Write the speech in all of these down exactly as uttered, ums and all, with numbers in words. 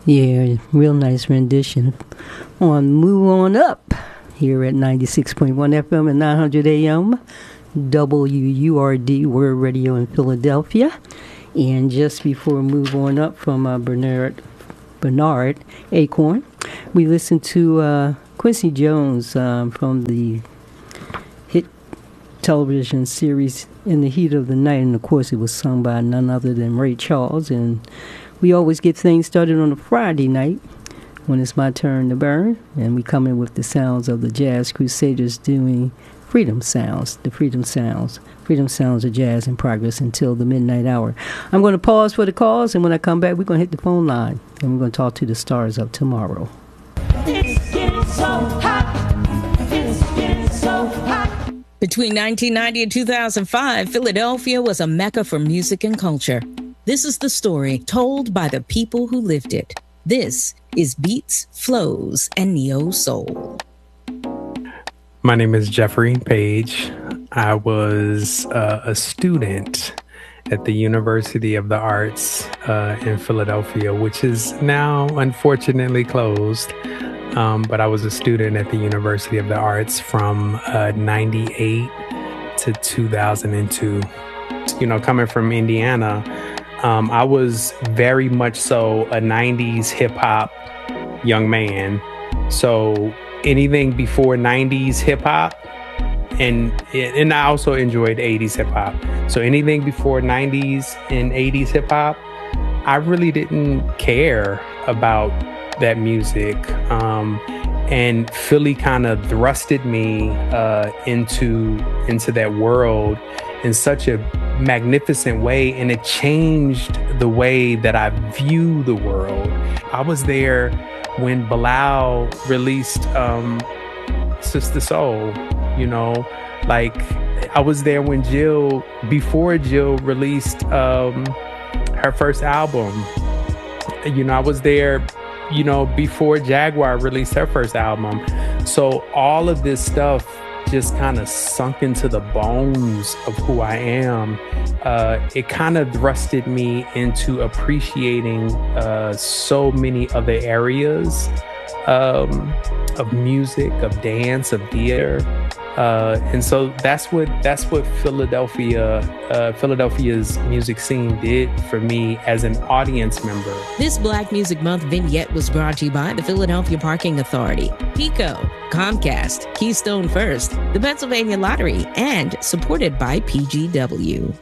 Yeah, real nice rendition on Move On Up here at ninety-six point one F M and nine hundred A M, W U R D, Word Radio in Philadelphia. And just before Move On Up from uh, Bernard, Bernard Acorn, we listened to uh, Quincy Jones um, from the hit television series In the Heat of the Night. And of course, it was sung by none other than Ray Charles. And we always get things started on a Friday night when it's my turn to burn, and we come in with the sounds of the Jazz Crusaders doing Freedom Sounds, the Freedom Sounds. Freedom Sounds of Jazz in Progress until the midnight hour. I'm going to pause for the calls, and when I come back, we're going to hit the phone line, and we're going to talk to the stars of tomorrow. It's getting so hot. It's getting so hot. Between nineteen ninety and two thousand five, Philadelphia was a mecca for music and culture. This is the story told by the people who lived it. This is Beats, Flows, and Neo Soul. My name is Jeffrey Page. I was uh, a student at the University of the Arts uh, in Philadelphia, which is now unfortunately closed. Um, but I was a student at the University of the Arts from uh, ninety-eight to two thousand two. You know, coming from Indiana, Um, I was very much so a nineties hip hop young man. So anything before nineties hip hop, and and I also enjoyed eighties hip hop. So anything before nineties and eighties hip hop, I really didn't care about that music. Um, and Philly kind of thrusted me uh, into into that world in such a magnificent way, and it changed the way that I view the world. I was there when Bilal released um, Sister Soul, you know, like I was there when Jill, before Jill released um, her first album, you know, I was there, you know, before Jaguar released her first album. So all of this stuff just kind of sunk into the bones of who I am. Uh, it kind of thrusted me into appreciating uh, so many other areas um, of music, of dance, of theater. Uh, and so that's what that's what Philadelphia, uh, Philadelphia's music scene did for me as an audience member. This Black Music Month vignette was brought to you by the Philadelphia Parking Authority, PECO, Comcast, Keystone First, the Pennsylvania Lottery, and supported by P G W.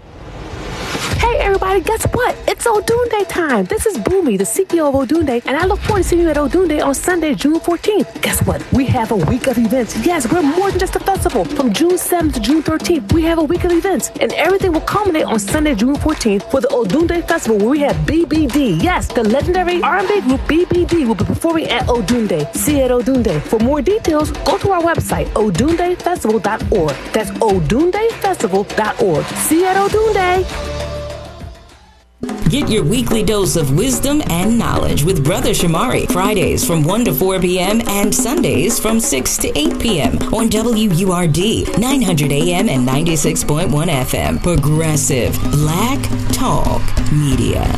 Hey everybody, guess what? It's Odunde time. This is Boomy, the C E O of Odunde, and I look forward to seeing you at Odunde on Sunday, June fourteenth. Guess what? We have a week of events. Yes, we're more than just a festival. From June seventh to June thirteenth, we have a week of events, and everything will culminate on Sunday, June fourteenth for the Odunde Festival, where we have B B D. Yes, the legendary R and B group B B D will be performing at Odunde. See you at Odunde. For more details, go to our website, odunde festival dot org. That's odunde festival dot org. See you at Odunde. Get your weekly dose of wisdom and knowledge with Brother Shamari, Fridays from one to four p.m. and Sundays from six to eight p.m. on W U R D, nine hundred A M and ninety-six point one F M. Progressive Black Talk Media.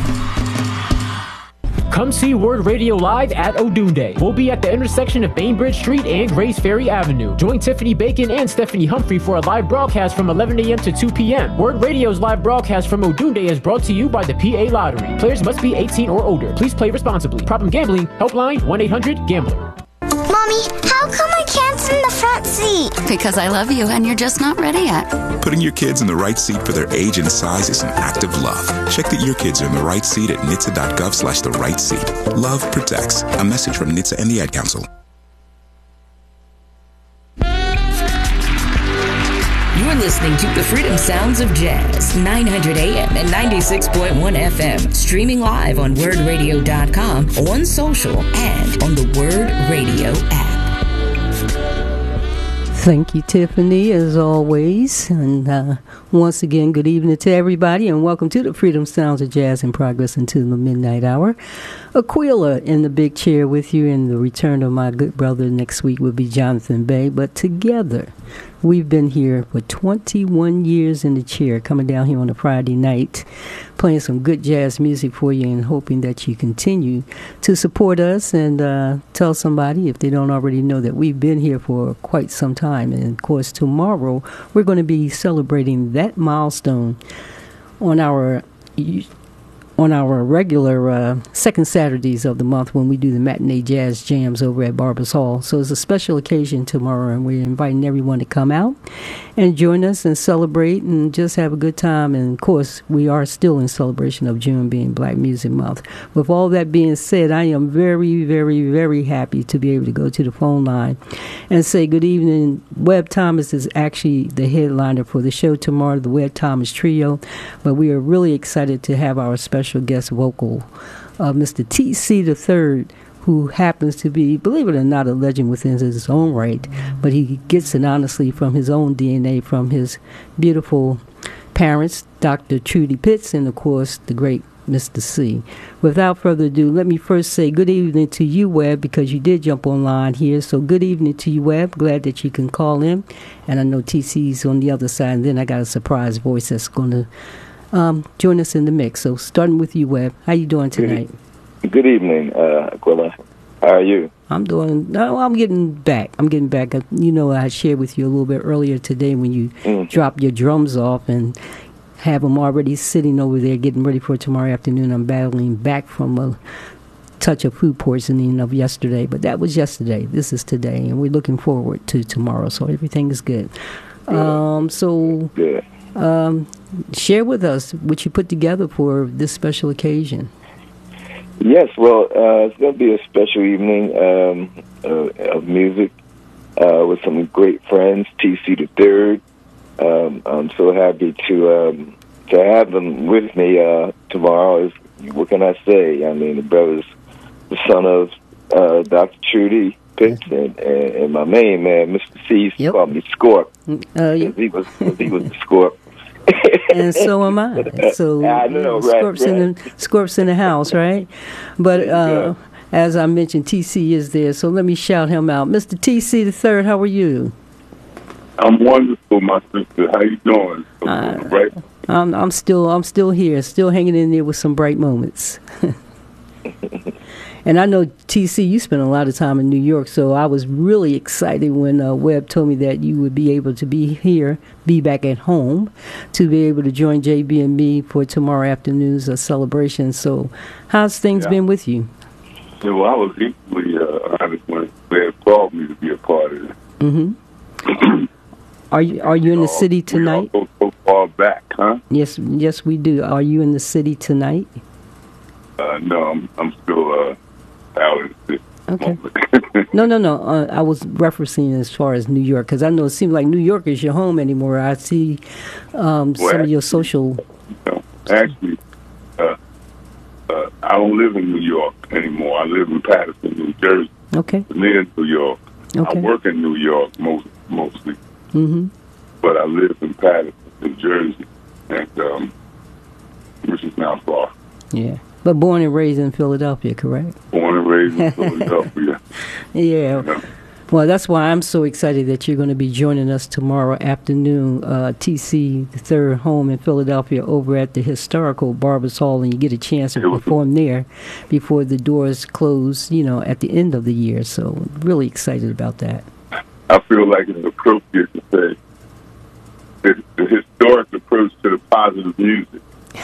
Come see Word Radio live at Odunde. We'll be at the intersection of Bainbridge Street and Grace Ferry Avenue. Join Tiffany Bacon and Stephanie Humphrey for a live broadcast from eleven a.m. to two p.m. Word Radio's live broadcast from Odunde is brought to you by the P A Lottery. Players must be eighteen or older. Please play responsibly. Problem gambling. Helpline one eight hundred gambler. Mommy, how come I can't sit in the front seat? Because I love you and you're just not ready yet. Putting your kids in the right seat for their age and size is an act of love. Check that your kids are in the right seat at N H T S A dot gov slash the right seat. Love protects. A message from N H T S A and the Ad Council. You're listening to the Freedom Sounds of Jazz, nine hundred A M and ninety-six point one F M. Streaming live on word radio dot com, on social, and on the Word Radio app. Thank you, Tiffany, as always. And uh, once again, good evening to everybody, and welcome to the Freedom Sounds of Jazz in Progress until the midnight hour. Aquila in the big chair with you, and the return of my good brother next week will be Jonathan Bay. But together, we've been here for twenty-one years in the chair, coming down here on a Friday night, playing some good jazz music for you and hoping that you continue to support us and uh, tell somebody if they don't already know that we've been here for quite some time. And, of course, tomorrow we're going to be celebrating that milestone on our on our regular uh, second Saturdays of the month when we do the matinee jazz jams over at Barbers Hall. So it's a special occasion tomorrow, and we're inviting everyone to come out and join us and celebrate and just have a good time. And, of course, we are still in celebration of June being Black Music Month. With all that being said, I am very, very, very happy to be able to go to the phone line and say good evening. Webb Thomas is actually the headliner for the show tomorrow, the Webb Thomas Trio, but we are really excited to have our special guest vocal, uh, Mister T C the Third, who happens to be, believe it or not, a legend within his own right, but he gets it honestly from his own D N A, from his beautiful parents, Doctor Trudy Pitts, and of course the great Mister C. Without further ado, let me first say good evening to you, Webb, because you did jump online here. So good evening to you, Webb. Glad that you can call in, and I know T C's on the other side, and then I got a surprise voice that's going to Um, join us in the mix. So starting with you, Webb, how you doing tonight? Good, good evening, uh, Aquila. How are you? I'm doing, no, I'm getting back. I'm getting back. You know, I shared with you a little bit earlier today when you mm. dropped your drums off and have them already sitting over there getting ready for tomorrow afternoon. I'm battling back from a touch of food poisoning of yesterday, but that was yesterday. This is today, and we're looking forward to tomorrow, so everything is good. good. Um, so... Good. Um, share with us what you put together for this special occasion. Yes, well, uh, it's going to be a special evening um, uh, of music uh, with some great friends, T C the Third. Um, I'm so happy to um, to have them with me uh, tomorrow. Is, what can I say? I mean, the brother's the son of uh, Doctor Trudy Pitts, and, and, and my main man, Mister C, yep. called me Scorp. Uh, yep. He was he was the Scorp. And so am I. So I know, right, Scorp's, right. In the, Scorp's in the house, right? But uh, as I mentioned, T C is there, so let me shout him out. Mister T C the Third, how are you? I'm wonderful, my sister. How you doing? Uh, right? I'm I'm still I'm still here, still hanging in there with some bright moments. And I know, T C, you spent a lot of time in New York, so I was really excited when uh, Webb told me that you would be able to be here, be back at home, to be able to join J B and me for tomorrow afternoon's uh, celebration. So how's things yeah. been with you? Yeah, well, I was equally uh, honest when Webb called me to be a part of it. Mm-hmm. Are you Are you in the city tonight? We all go so far back, huh? Yes, yes, we do. Are you in the city tonight? Uh, no, I'm, I'm still uh, out in the city. Okay. no, no, no. Uh, I was referencing as far as New York, because I know it seems like New York is your home anymore. I see um, well, some of your social... No, actually, uh, uh, I don't live in New York anymore. I live in Patterson, New Jersey. Okay. Near New York. Okay. I work in New York most, mostly. Mm-hmm. But I live in Patterson, New Jersey, and um, which is now far. Yeah. But born and raised in Philadelphia, correct? Born and raised in Philadelphia. Yeah. yeah. Well, that's why I'm so excited that you're going to be joining us tomorrow afternoon, uh, T C the Third home in Philadelphia over at the historical Barbers Hall, and you get a chance to perform there before the doors close, you know, at the end of the year. So really excited about that. I feel like it's appropriate to say the, the historic approach to the positive music.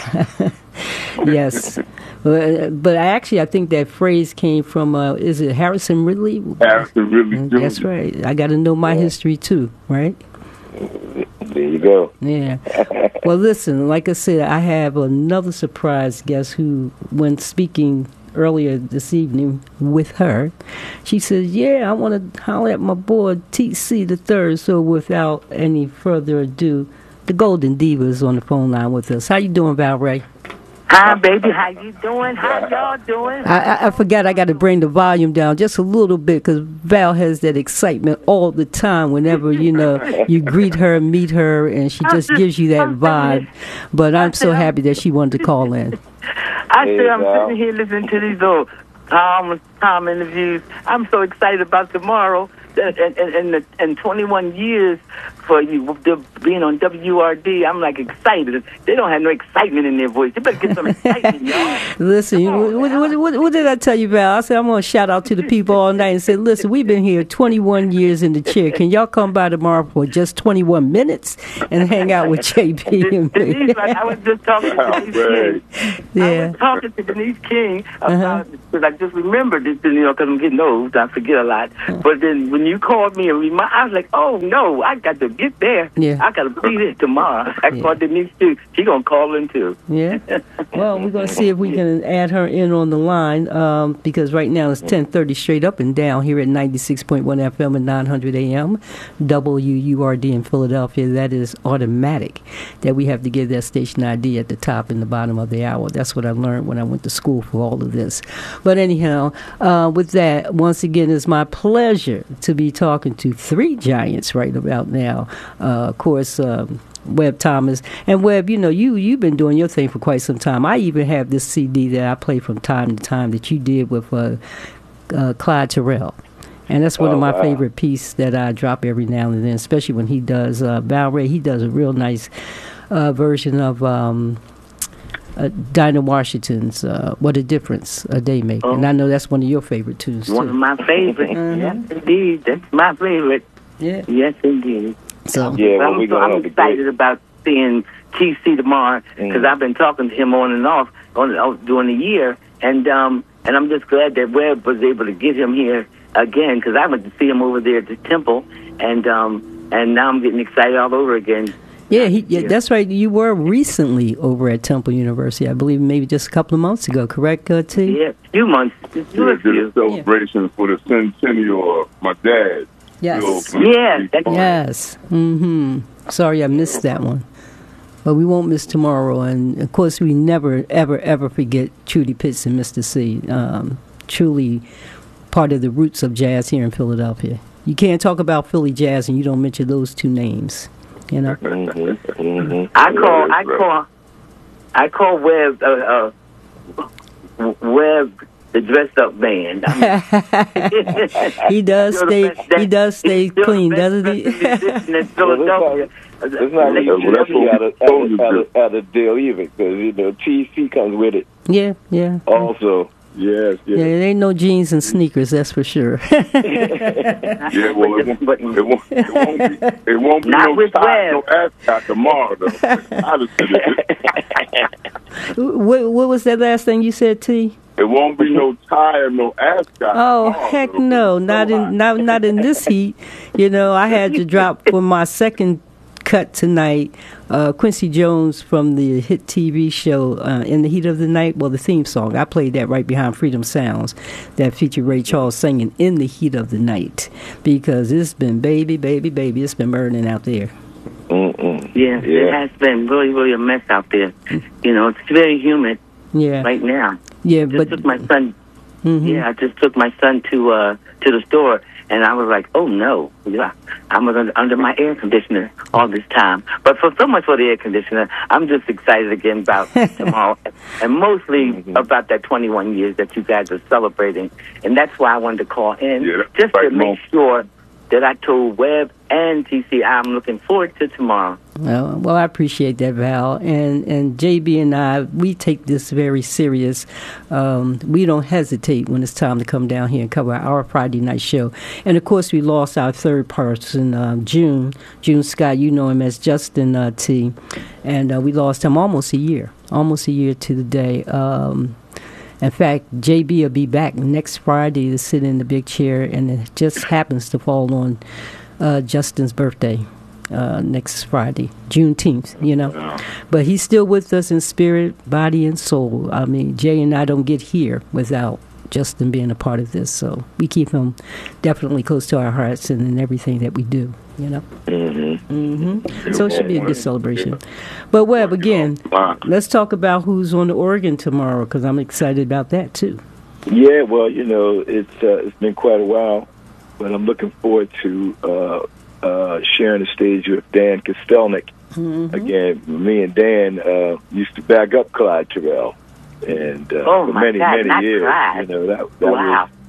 Yes. But, but I actually, I think that phrase came from, uh, is it Harrison Ridley? Harrison Ridley. That's right. I got to know my yeah. history too, right? There you go. Yeah. Well, listen, like I said, I have another surprise guest who, when speaking earlier this evening with her, she says, yeah, I want to holler at my boy T C the Third. So without any further ado, the Golden Diva is on the phone line with us. How you doing, Val Ray? Hi, baby. How you doing? How y'all doing? I, I, I forgot I got to bring the volume down just a little bit because Val has that excitement all the time whenever, you know, you greet her, meet her, and she just gives you that vibe. But I'm so happy that she wanted to call in. I said I'm sitting here listening to these little Tom, Tom interviews. I'm so excited about tomorrow and and, and, and twenty-one years for you being on W R D, I'm like excited. They don't have no excitement in their voice. They better get some excitement, y'all. Listen, what, what, what, what did I tell you, Val? I said I'm going to shout out to the people all night and say, listen, we've been here twenty-one years in the chair. Can y'all come by tomorrow for just twenty-one minutes and hang out with J P and me? Denise, like, I was just talking to Denise King. Yeah. I was talking to Denise King about, because uh-huh. I just remembered this, you know, because I'm getting old. I forget a lot. But then when you called me and remind, I was like, oh, no, I got to get there. Yeah. I got to be there tomorrow. I Yeah. called Denise, too. She going to call in, too. Yeah. Well, we're going to see if we can add her in on the line um, because right now it's ten thirty straight up and down here at ninety-six point one F M and nine hundred A M, W U R D in Philadelphia. That is automatic that we have to give that station I D at the top and the bottom of the hour. That's what I learned when I went to school for all of this. But anyhow, uh, with that, once again, it's my pleasure to be talking to three giants right about now. Uh, of course, um, Webb Thomas. And Webb, you know, you, you've been doing your thing for quite some time. I even have this C D that I play from time to time that you did with uh, uh, Clyde Terrell. And that's one oh, of my wow. favorite pieces that I drop every now and then, especially when he does, uh, Val Ray, he does a real nice uh, version of um, uh, Dinah Washington's uh, What a Difference a Day Makes. Oh. And I know that's one of your favorite tunes, One too. of my favorites. Mm-hmm. Yes, indeed. That's my favorite. Yeah. Yes, indeed. So yeah, well, I'm, we so I'm excited about seeing T C tomorrow because mm. I've been talking to him on and off on, on during the year, and um, and I'm just glad that Webb was able to get him here again because I went to see him over there at the Temple, and um, and now I'm getting excited all over again. Yeah, he, yeah, that's right. You were recently over at Temple University, I believe, maybe just a couple of months ago, correct, uh, T? Yeah, a few months. Just yeah, did a celebration yeah. for the centennial of my dad. Yes. Yes. Yes. Mm-hmm. Sorry I missed that one. But we won't miss tomorrow. And, of course, we never, ever, ever forget Trudy Pitts and Mister C. Um, truly part of the roots of jazz here in Philadelphia. You can't talk about Philly jazz and you don't mention those two names. You know? Mm-hmm. Mm-hmm. I call, I call, I call Webb, uh, uh, Webb, the dressed up man. I mean, he does stay. He does stay clean, doesn't he? In Philadelphia. It's not really out of, out, of, out of deal either because you know T C comes with it. Yeah, yeah. Also, yes, yes. Yeah, there ain't no jeans and sneakers, that's for sure. Yeah, well, it won't, it won't, it won't be, it won't be Not no with tie, Webb. no ascot tomorrow, though. I just said it. what, what was that last thing you said, T? It won't be no tie or no ascot. Oh, tomorrow, heck though. no, not in not not in this heat. You know, I had to drop for my second cut tonight, uh, Quincy Jones from the hit T V show uh, In the Heat of the Night. Well, the theme song, I played that right behind Freedom Sounds that featured Ray Charles singing In the Heat of the Night because it's been baby, baby, baby, it's been burning out there. Mm-mm. Yeah, yeah, it has been really, really a mess out there. You know, it's very humid Yeah. right now. Yeah, just but took my son. Mhm. Yeah, I just took my son to uh, to the store, and I was like, "Oh no, yeah, I'm under, under my air conditioner all this time." But for so much for the air conditioner, I'm just excited again about tomorrow, and mostly mm-hmm. about that twenty-one years that you guys are celebrating, and that's why I wanted to call in Yeah, just right, to make Mom. sure that I told Webb and T C I'm looking forward to tomorrow. Well, well, I appreciate that, Val. And and J B and I, we take this very serious. Um, we don't hesitate when it's time to come down here and cover our Friday night show. And, of course, we lost our third person, uh, June. June Scott, you know him as Justin uh, T. And uh, we lost him almost a year, almost a year to the day. Um, in fact, J B will be back next Friday to sit in the big chair, and it just happens to fall on uh, Justin's birthday. Uh, next Friday, Juneteenth, you know. Yeah. But he's still with us in spirit, body, and soul. I mean, Jay and I don't get here without Justin being a part of this. So we keep him definitely close to our hearts and in everything that we do, you know. Mm-hmm. Mm-hmm. So it should be a good celebration. But, Webb, again, let's talk about who's on the organ tomorrow because I'm excited about that, too. Yeah, well, you know, it's uh, it's been quite a while, but I'm looking forward to uh, uh, sharing the stage with Dan Kostelnik. Mm-hmm. Again, me and Dan uh, used to back up Clyde Terrell, and uh, oh for my many, God, many not years, Clyde. you know, that, that wow. was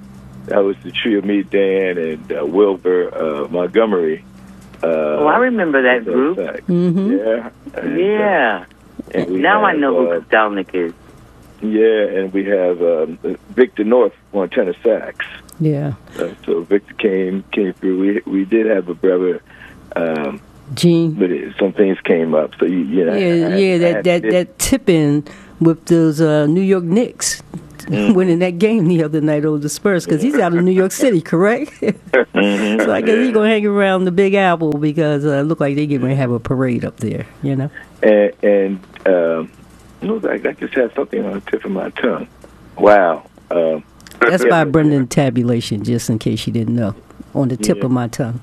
that was the trio, me, Dan, and uh, Wilbur uh, Montgomery. Uh, oh, I remember that group. Mm-hmm. Yeah. And, yeah. Uh, and now have, I know uh, who Stalnick is. Yeah, and we have um, Victor North on tenor sax. Yeah. Uh, so Victor came came through. We we did have a brother, um, Gene, but it, some things came up. So you, you know, yeah, I, yeah, I, that I that did, that tip-in with those uh, New York Knicks Mm-hmm. winning that game the other night over the Spurs, because he's out of New York City, correct? mm-hmm. So I guess he's gonna hang around the Big Apple because uh, it look like they get ready to have a parade up there, you know. And, and um, you know, I, I just had something on the tip of my tongue. Wow. Um, That's by Brendan Tabulation, just in case you didn't know. On the tip Yeah. of my tongue.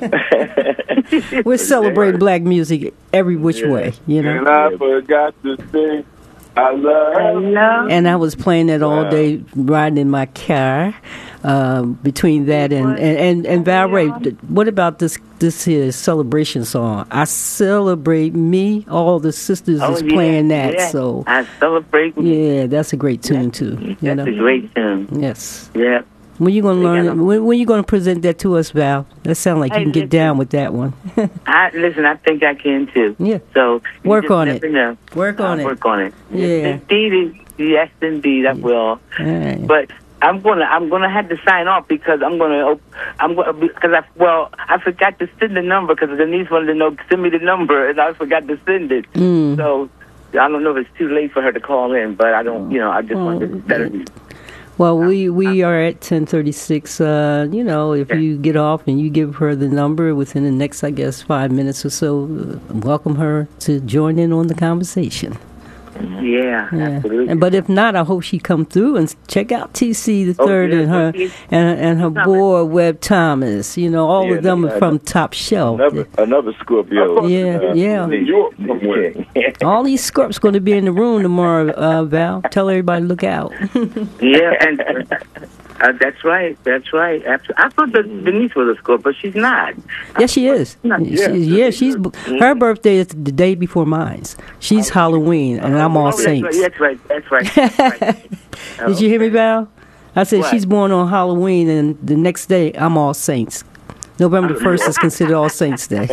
We're celebrating black music every which Yeah. way, you know. And I forgot to sing. I love. And I was playing that all Wow. day, riding in my car. Um, between that and and and, and Val Ray, th- what about this this here celebration song? I celebrate me. All the sisters Oh, is yeah, playing that, yeah. so I celebrate. yeah, that's a great tune too. You That's know, a great tune. yes. Yeah. When you gonna They learn? got It? a- When, when you gonna present that to us, Val? That sounds like Hey, you can get listen. down with that one. I listen. I think I can too. Yeah. So you Work just on never it. know. Work on I'll it. Work on it. Yeah. Indeed. Yes, indeed. I will. All right. But I'm gonna I'm gonna have to sign off because I'm gonna I'm gonna because I well I forgot to send the number because Denise wanted to know send me the number and I forgot to send it. Mm. So I don't know if it's too late for her to call in, but I don't you know I just wanted to set her. Well, we, we are at ten thirty-six. Uh, you know, if you get off and you give her the number within the next, I guess, five minutes or so, uh, welcome her to join in on the conversation. Yeah, Yeah. absolutely. And, but if not, I hope she come through and check out T C the Oh, third yeah, and her she's and, and her coming. boy Webb Thomas. You know, all Yeah, of them yeah, are from I- Top Shelf. another another Scorpio. Yeah, uh, yeah. New York somewhere. All these scorps going to be in the room tomorrow, uh, Val. Tell everybody to look out. Yeah, and uh, that's right. That's right. Absolutely. I thought that Denise was a score, but she's not. Yes, she is. No, yeah, she, yeah, she's her birthday is the day before mine. She's Halloween, and I'm All Oh, that's Saints. right. That's right. That's right. That's right. Did you hear me, Val? I said What? she's born on Halloween, and the next day I'm All Saints. November the first is considered All Saints Day.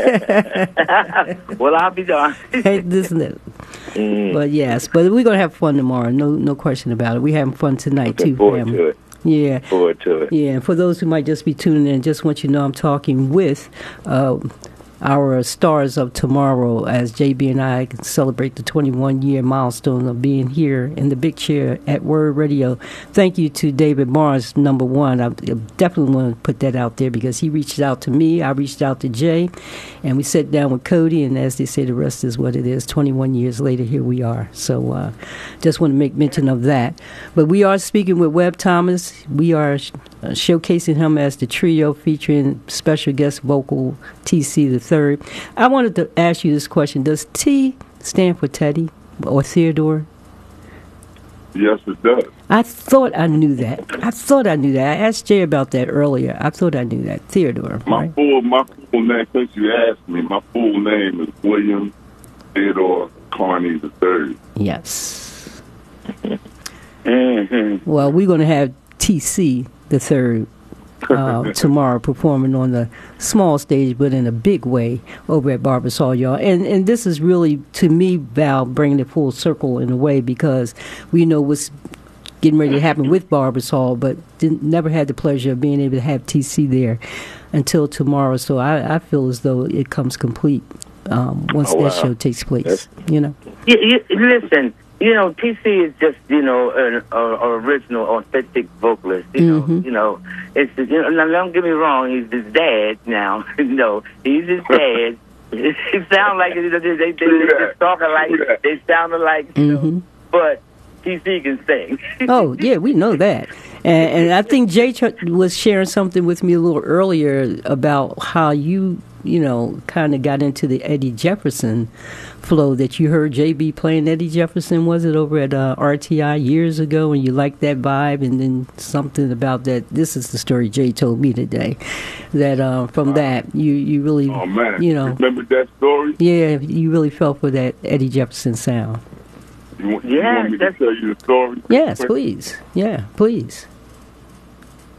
Well, I'll be darned. Ain't this it? But yes, but we're gonna have fun tomorrow. No, no question about it. We're having fun tonight Looking too, forward family. to it. Yeah. Forward to it. Yeah, and for those who might just be tuning in, just want you to know I'm talking with uh, our stars of tomorrow as J B and I celebrate the twenty-one year milestone of being here in the big chair at Word Radio. Thank you to David Barnes, number one. I definitely want to put that out there because he reached out to me. I reached out to Jay, and we sat down with Cody, and as they say, the rest is what it is. twenty-one years later, here we are. So uh, just want to make mention of that. But we are speaking with Webb Thomas. We are sh- uh, showcasing him as the trio featuring special guest vocal T C the third. I wanted to ask you this question. Does T stand for Teddy or Theodore? Yes, it does. I thought I knew that. I thought I knew that. I asked Jay about that earlier. I thought I knew that. Theodore, My right? full, my full name. Since you asked me, my full name is William Theodore Carney the Third. Yes. Mm-hmm. Well, we're going to have T C the third uh, tomorrow performing on the small stage, but in a big way over at Barbers Hall, y'all. And and this is really, to me, Val, bringing it full circle in a way because we know what's getting ready to happen with Barbers Hall, but didn't, never had the pleasure of being able to have T C there until tomorrow. So I, I feel as though it comes complete um, once Oh, that wow. show takes place. You know. You, you, listen, you know, T C is just, you know, an a, a original, authentic vocalist. You know, Mhm. you know, it's you know. Now, don't get me wrong. He's his dad now. you know, he's his dad. It sounds like you know, they they, they, they just talk alike. They sound alike. You know, Mm-hmm. but T C can sing. Oh, yeah, we know that. And, and I think Jay ch- was sharing something with me a little earlier about how you, you know, kind of got into the Eddie Jefferson flow that you heard J B playing Eddie Jefferson, was it, over at uh, R T I years ago, and you liked that vibe, and then something about that. This is the story Jay told me today, that uh, from that, you, you really, Oh man, you know, remember that story? yeah, you really fell for that Eddie Jefferson sound. You want, Yeah, you want me to that's- tell you the story? Yes, please. Yeah, please.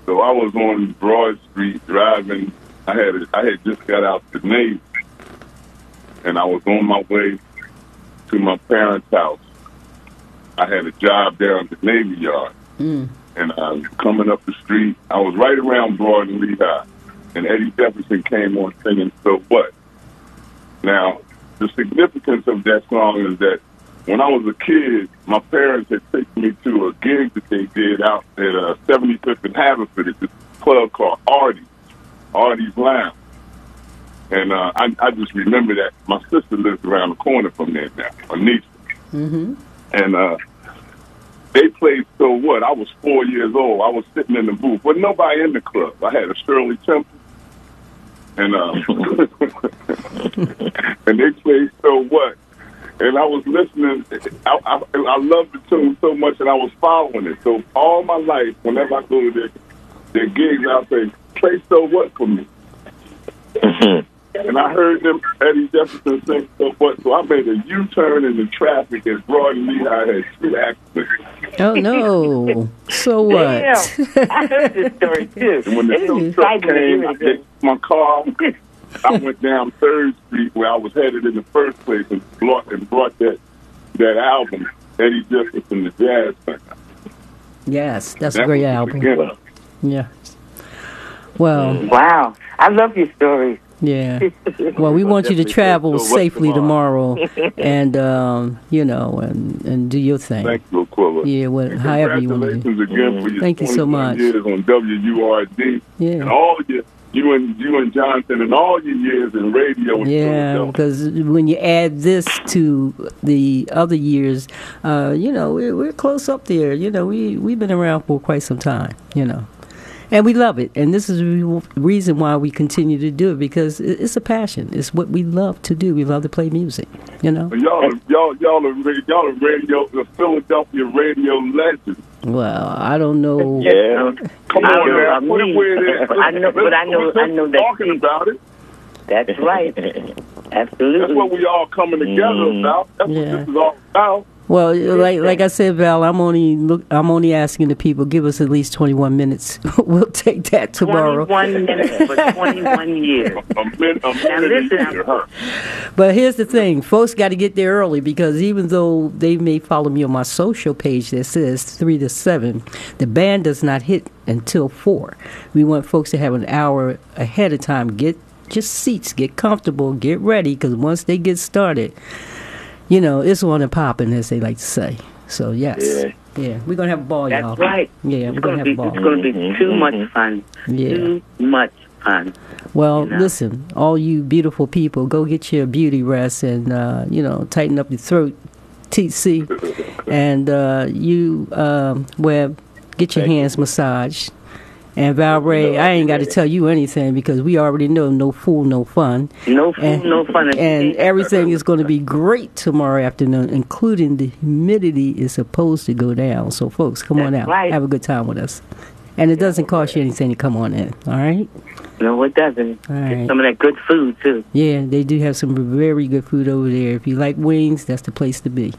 So I was on Broad Street driving. I had I had just got out the Navy, and I was on my way to my parents' house. I had a job there on the Navy Yard, Mm. and I was coming up the street. I was right around Broad and Lehigh, and Eddie Jefferson came on singing "So What." Now, the significance of that song is that when I was a kid, my parents had taken me to a gig that they did out at uh, seventy-fifth and Haverford at this club called Artie's, Artie's Lounge. And uh, I, I just remember that my sister lives around the corner from there now, Anissa. Mm-hmm. And uh, they played "So What." I was four years old. I was sitting in the booth. But nobody in the club. I had a Shirley Temple. And uh, and they played "So What." And I was listening. I, I, I loved the tune so much, and I was following it. So all my life, whenever I go to their, their gigs, I'll say, "Play So What for me." And I heard them, Eddie Jefferson, sing "So What." So I made a U-turn in the traffic as Broad and Lehigh had two accidents. Oh, no. So what? Damn. I heard this story, too. And when the It tow is truck exciting to came, hear I it again. hit my car. I went down Third Street where I was headed in the first place and brought, and brought that that album, Eddie Jefferson, the Jazz Band. Yes, that's That a great was the album. beginning. Yeah. Well, Wow. I love your stories. yeah. Well, we want you to travel safely tomorrow, and um, you know, and, and do your thing. Thank you, Aquila. Yeah, well, And however you want to do. congratulations again for your Thank you so twenty-one much. years on W U R D. Yeah. And all your, you and you and Jonathan and all your years in radio. in Yeah, Philadelphia. because when you add this to the other years, uh, you know, we're, we're close up there. You know, we, we've been around for quite some time, you know. And we love it. And this is the re- reason why we continue to do it, because it, it's a passion. It's what we love to do. We love to play music, you know. But y'all, are, y'all, y'all are, ra- y'all are radio, the Philadelphia radio legends. Well, I don't know. Yeah. Come I on know now, about put it me. where it is. I know, but I know, Let's I know that. talking about it. That's right. Absolutely. That's what we all coming together Mm. about. That's Yeah. what this is all about. Well, like like I said, Val, I'm only look. I'm only asking the people, give us at least twenty-one minutes. We'll take that tomorrow. twenty-one minutes for twenty-one years. A minute, a Now minute listen, a year. But here's the thing, folks got to get there early, because even though they may follow me on my social page that says three to seven, the band does not hit until four. We want folks to have an hour ahead of time. Get just seats, get comfortable, get ready, because once they get started, you know, it's on and popping, as they like to say. So yes, Yeah. yeah, we're gonna have a ball, That's y'all. right. Yeah, we're It's gonna gonna have be, a ball. it's gonna be too much fun. Yeah. Too much fun. Well, You know? listen, all you beautiful people, go get your beauty rest and, uh, you know, tighten up your throat, T C. And uh, you, um, Webb, get your hands massaged. And Val Ray, I ain't got to tell you anything, because we already know no fool, no fun. No fool, And, no fun. and everything is going to be great tomorrow afternoon, including the humidity is supposed to go down. So, folks, come on That's out. right. Have a good time with us. And it doesn't cost you anything to come on in, all right? No, it doesn't. All right. Some of that good food, too. Yeah, they do have some very good food over there. If you like wings, that's the place to be.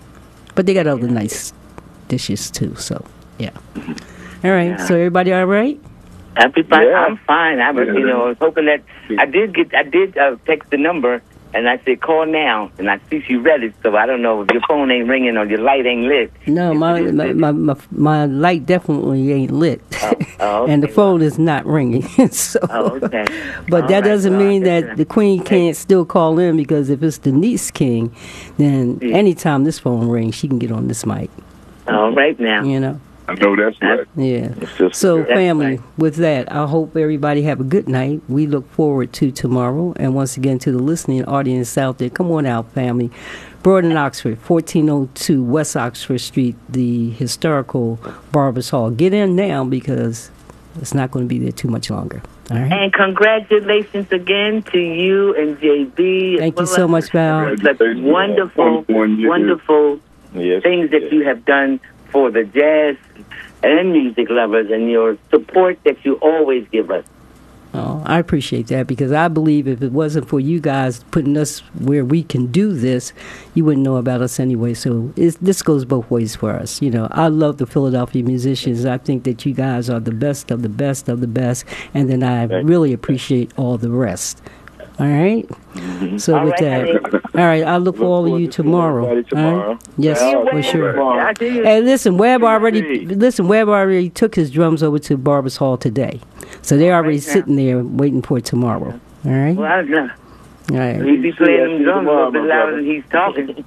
But they got other nice dishes too. So yeah. All right. Yeah. So everybody all right? Everybody, Yeah. I'm fine. I was, you know, I was hoping that I did get, I did uh, text the number, and I said call now, and I see she read it. So I don't know if your phone ain't ringing or your light ain't lit. No, my my, my my my light definitely ain't lit, Oh, oh, and the okay. phone is not ringing. so, Oh, okay. but All that right, doesn't well, mean that's that it. the Queen can't still call in, because if it's Denise King, then Yeah. anytime this phone rings, she can get on this mic. All right now. You know. I know that's right. Yeah. It's just- So, That's family, right. with that, I hope everybody have a good night. We look forward to tomorrow. And once again, to the listening audience out there, come on out, family. Broad in Oxford, fourteen oh two West Oxford Street, the historical Barbers Hall. Get in now, because it's not going to be there too much longer. All right? And congratulations again to you and J B. Thank you so much, Val. Such wonderful, Twenty-one years. wonderful Yes. things that you have done for the jazz and music lovers, and your support that you always give us. Oh, I appreciate that, because I believe if it wasn't for you guys putting us where we can do this, you wouldn't know about us anyway. So it's, this goes both ways for us. You know, I love the Philadelphia musicians. I think that you guys are the best of the best of the best, and then I really appreciate all the rest. All right. Mm-hmm. So all with right, that, all right. I look, look for all of you tomorrow. tomorrow. Right? Yes, yeah, for sure. Tomorrow. Hey, listen, Webb already listen. Webb already took his drums over to Barber's Hall today, so they're already right sitting there waiting for tomorrow. All right. Well, I know. All right. He'd be playing them drums a little bit louder than he's talking.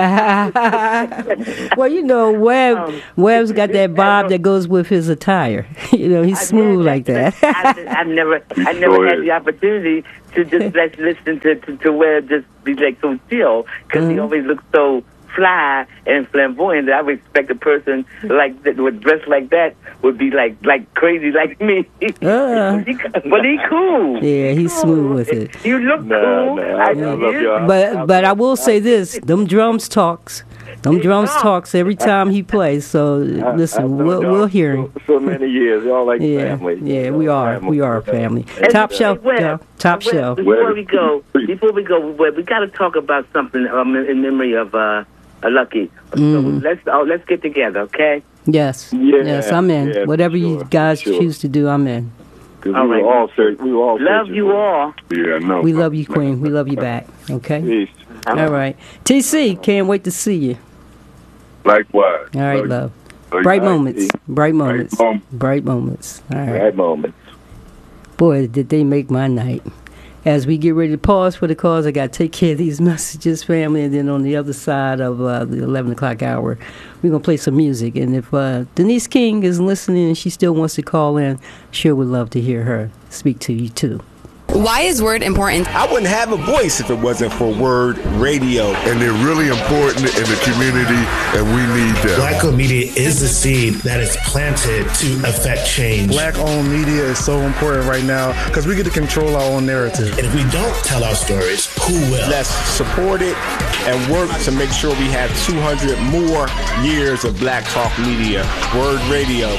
Well, you know, Webb, um, Webb's got that bob that goes with his attire. You know, he's smooth like that. I, I never, I never had the opportunity to just like, listen to, to, to Webb just be like so still, because mm-hmm. he always looks so fly and flamboyant that I would expect a person like that would dress like that would be like like crazy like me. Uh, but he cool. Yeah, he's cool. Smooth with it. You look no, cool. No, I, I yeah. But but I will say this: them drums talks. Them drums talks every time he plays. So listen, I, I we'll we'll hear him. So, so many years, y'all like yeah, family. Yeah, we are. Family. We are a family. And Top uh, shelf. Webb, yeah, top Webb, shelf. Before we go, before we go, Webb, we got to talk about something um, in memory of uh, a Lucky. Mm. So let's oh, let's get together, okay? Yes. Yeah, yes, I'm in. yeah, Whatever sure, you guys sure. choose to do, I'm in. All all we right. were all search, we were all love you all. Yeah, no. We love you, Queen. We love you back. Okay. Peace. All right. T C, can't wait to see you. Likewise. All right, love. love. Bright All right, moments. T. Bright moments. Bright moments. Bright moments. All right. Right moments. Boy, did they make my night. As we get ready to pause for the cause, I got to take care of these messages, family, and then on the other side of uh, the eleven o'clock hour, we're going to play some music. And if uh, Denise King is listening and she still wants to call in, sure would love to hear her speak to you, too. Why is Word important? I wouldn't have a voice if it wasn't for Word Radio. And they're really important in the community, and we need them. Black-owned media is the seed that is planted to affect change. Black-owned media is so important right now because we get to control our own narrative. And if we don't tell our stories, who will? Let's support it and work to make sure we have two hundred more years of Black Talk Media. Word Radio.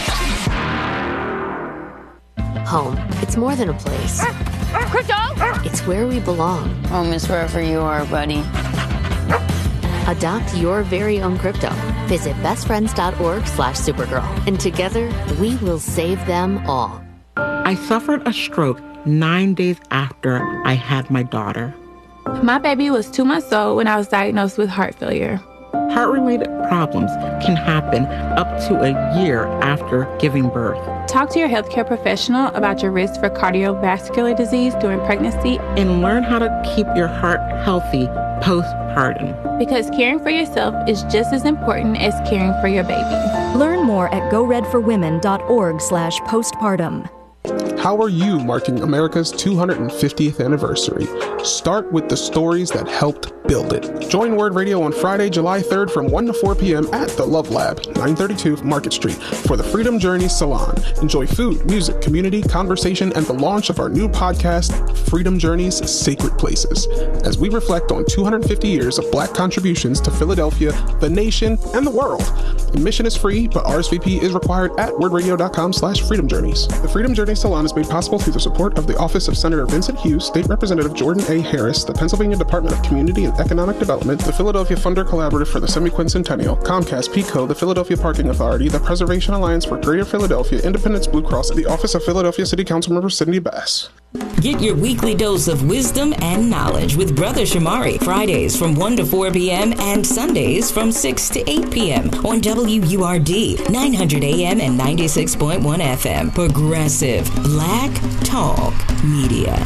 Home. It's more than a place. Crypto! It's where we belong. Home is wherever you are, buddy. Adopt your very own crypto. Visit bestfriends.org slash supergirl. And together, we will save them all. I suffered a stroke nine days after I had my daughter. My baby was two months old when I was diagnosed with heart failure. Heart-related problems can happen up to a year after giving birth. Talk to your healthcare professional about your risk for cardiovascular disease during pregnancy. And learn how to keep your heart healthy postpartum. Because caring for yourself is just as important as caring for your baby. Learn more at goredforwomen.org slash postpartum. How are you marking America's two hundred fiftieth anniversary? Start with the stories that helped build it. Join Word Radio on Friday, July third from one to four p.m. at the Love Lab, nine thirty-two Market Street, for the Freedom Journey Salon. Enjoy food, music, community, conversation, and the launch of our new podcast, Freedom Journeys Sacred Places, as we reflect on two hundred fifty years of Black contributions to Philadelphia, the nation, and the world. Admission is free, but R S V P is required at wordradio.com slash freedom journeys. The Freedom Journey Salon is made possible through the support of the Office of Senator Vincent Hughes, State Representative Jordan A. Harris, the Pennsylvania Department of Community and Economic Development, the Philadelphia Funder Collaborative for the Semi-Quincentennial, Comcast, PECO, the Philadelphia Parking Authority, the Preservation Alliance for Greater Philadelphia, Independence Blue Cross, and the Office of Philadelphia City Councilmember Cindy Bass. Get your weekly dose of wisdom and knowledge with Brother Shamari, Fridays from one to four p.m. and Sundays from six to eight p.m. on W U R D, nine hundred A M and ninety-six point one F M. Progressive Black Talk Media.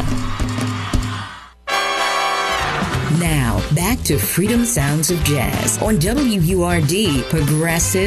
Now, back to Freedom Sounds of Jazz on W U R D, Progressive